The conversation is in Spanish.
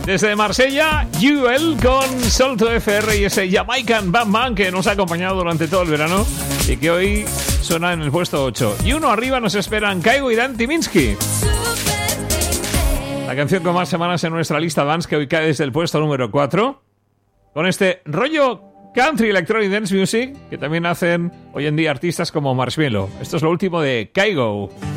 Desde Marsella, Jewel con Salto FR y ese Jamaican Batman que nos ha acompañado durante todo el verano y que hoy suena en el puesto 8. Y uno arriba nos esperan Kygo y Dan Tyminski. La canción con más semanas en nuestra lista Dance, que hoy cae desde el puesto número 4. Con este rollo country electronic dance music que también hacen hoy en día artistas como Marshmello. Esto es lo último de Kygo.